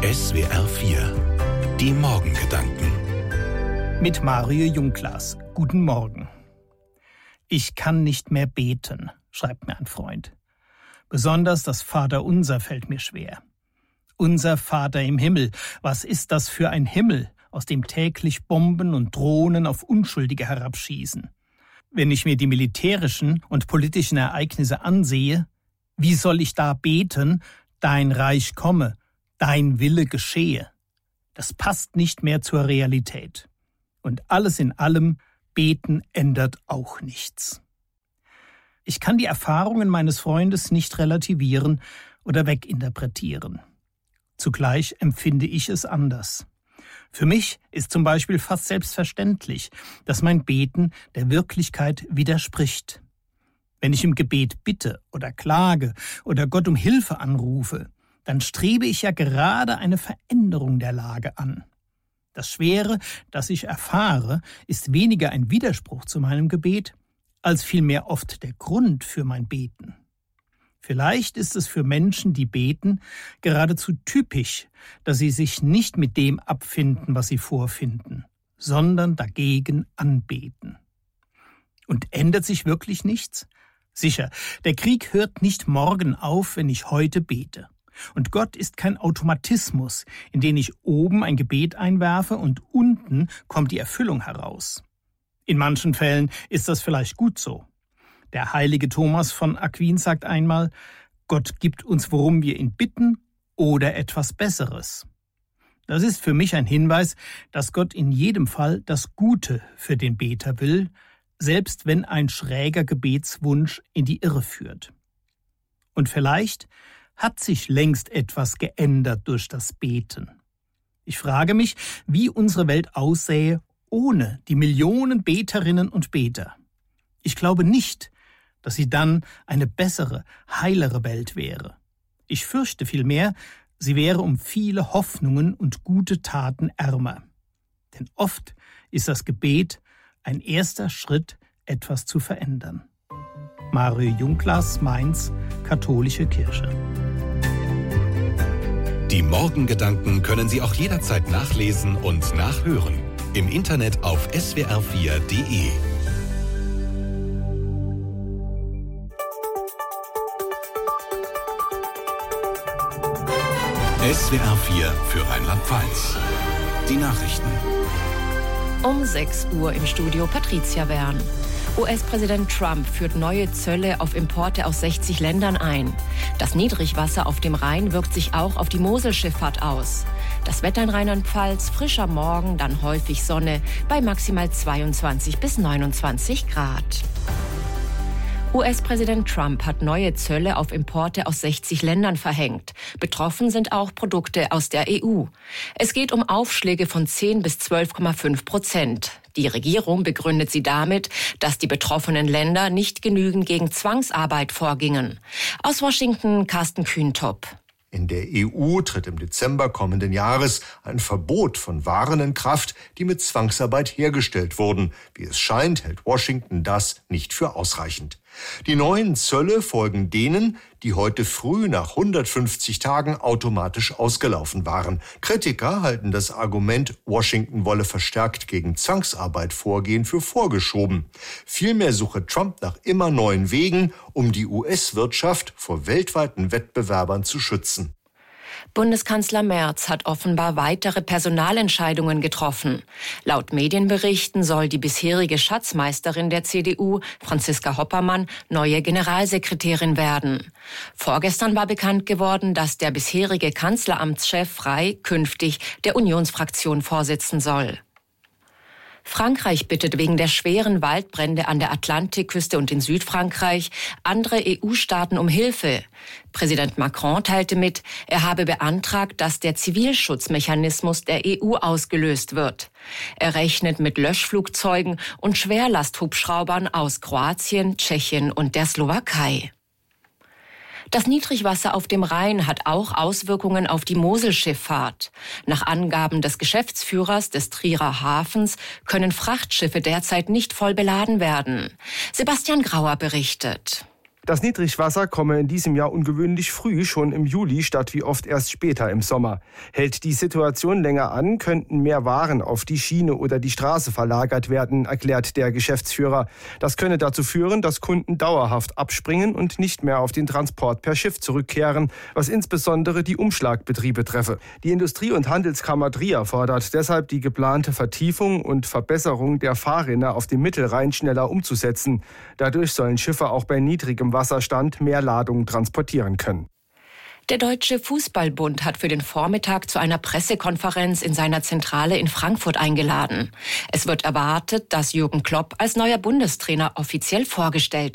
SWR 4 Die Morgengedanken Mit Mario Junglas. Guten Morgen. Ich kann nicht mehr beten, schreibt mir ein Freund. Besonders das Vaterunser fällt mir schwer. Unser Vater im Himmel, was ist das für ein Himmel, aus dem täglich Bomben und Drohnen auf Unschuldige herabschießen? Wenn ich mir die militärischen und politischen Ereignisse ansehe, wie soll ich da beten, dein Reich komme, dein Wille geschehe? Das passt nicht mehr zur Realität. Und alles in allem, beten ändert auch nichts. Ich kann die Erfahrungen meines Freundes nicht relativieren oder weginterpretieren. Zugleich empfinde ich es anders. Für mich ist zum Beispiel fast selbstverständlich, dass mein Beten der Wirklichkeit widerspricht. Wenn ich im Gebet bitte oder klage oder Gott um Hilfe anrufe, dann strebe ich ja gerade eine Veränderung der Lage an. Das Schwere, das ich erfahre, ist weniger ein Widerspruch zu meinem Gebet, als vielmehr oft der Grund für mein Beten. Vielleicht ist es für Menschen, die beten, geradezu typisch, dass sie sich nicht mit dem abfinden, was sie vorfinden, sondern dagegen anbeten. Und ändert sich wirklich nichts? Sicher, der Krieg hört nicht morgen auf, wenn ich heute bete. Und Gott ist kein Automatismus, in den ich oben ein Gebet einwerfe und unten kommt die Erfüllung heraus. In manchen Fällen ist das vielleicht gut so. Der heilige Thomas von Aquin sagt einmal, Gott gibt uns, worum wir ihn bitten, oder etwas Besseres. Das ist für mich ein Hinweis, dass Gott in jedem Fall das Gute für den Beter will, selbst wenn ein schräger Gebetswunsch in die Irre führt. Und vielleicht hat sich längst etwas geändert durch das Beten. Ich frage mich, wie unsere Welt aussähe ohne die Millionen Beterinnen und Beter. Ich glaube nicht, dass sie dann eine bessere, heilere Welt wäre. Ich fürchte vielmehr, sie wäre um viele Hoffnungen und gute Taten ärmer. Denn oft ist das Gebet ein erster Schritt, etwas zu verändern. Mario Junglas, Mainz, Katholische Kirche. Die Morgengedanken können Sie auch jederzeit nachlesen und nachhören. Im Internet auf swr4.de. SWR 4 für Rheinland-Pfalz. Die Nachrichten. Um 6 Uhr im Studio Patricia Wern. US-Präsident Trump führt neue Zölle auf Importe aus 60 Ländern ein. Das Niedrigwasser auf dem Rhein wirkt sich auch auf die Moselschifffahrt aus. Das Wetter in Rheinland-Pfalz, frischer Morgen, dann häufig Sonne bei maximal 22 bis 29 Grad. US-Präsident Trump hat neue Zölle auf Importe aus 60 Ländern verhängt. Betroffen sind auch Produkte aus der EU. Es geht um Aufschläge von 10 bis 12,5%. Die Regierung begründet sie damit, dass die betroffenen Länder nicht genügend gegen Zwangsarbeit vorgingen. Aus Washington, Carsten Kühntop. In der EU tritt im Dezember kommenden Jahres ein Verbot von Waren in Kraft, die mit Zwangsarbeit hergestellt wurden. Wie es scheint, hält Washington das nicht für ausreichend. Die neuen Zölle folgen denen, die heute früh nach 150 Tagen automatisch ausgelaufen waren. Kritiker halten das Argument, Washington wolle verstärkt gegen Zwangsarbeit vorgehen, für vorgeschoben. Vielmehr suche Trump nach immer neuen Wegen, um die US-Wirtschaft vor weltweiten Wettbewerbern zu schützen. Bundeskanzler Merz hat offenbar weitere Personalentscheidungen getroffen. Laut Medienberichten soll die bisherige Schatzmeisterin der CDU, Franziska Hoppermann, neue Generalsekretärin werden. Vorgestern war bekannt geworden, dass der bisherige Kanzleramtschef Frey künftig der Unionsfraktion vorsitzen soll. Frankreich bittet wegen der schweren Waldbrände an der Atlantikküste und in Südfrankreich andere EU-Staaten um Hilfe. Präsident Macron teilte mit, er habe beantragt, dass der Zivilschutzmechanismus der EU ausgelöst wird. Er rechnet mit Löschflugzeugen und Schwerlasthubschraubern aus Kroatien, Tschechien und der Slowakei. Das Niedrigwasser auf dem Rhein hat auch Auswirkungen auf die Moselschifffahrt. Nach Angaben des Geschäftsführers des Trierer Hafens können Frachtschiffe derzeit nicht voll beladen werden. Sebastian Grauer berichtet. Das Niedrigwasser komme in diesem Jahr ungewöhnlich früh, schon im Juli, statt wie oft erst später im Sommer. Hält die Situation länger an, könnten mehr Waren auf die Schiene oder die Straße verlagert werden, erklärt der Geschäftsführer. Das könne dazu führen, dass Kunden dauerhaft abspringen und nicht mehr auf den Transport per Schiff zurückkehren, was insbesondere die Umschlagbetriebe treffe. Die Industrie- und Handelskammer Trier fordert deshalb, die geplante Vertiefung und Verbesserung der Fahrrinne auf dem Mittelrhein schneller umzusetzen. Dadurch sollen Schiffe auch bei niedrigem Wasserstand mehr Ladungen transportieren können. Der Deutsche Fußballbund hat für den Vormittag zu einer Pressekonferenz in seiner Zentrale in Frankfurt eingeladen. Es wird erwartet, dass Jürgen Klopp als neuer Bundestrainer offiziell vorgestellt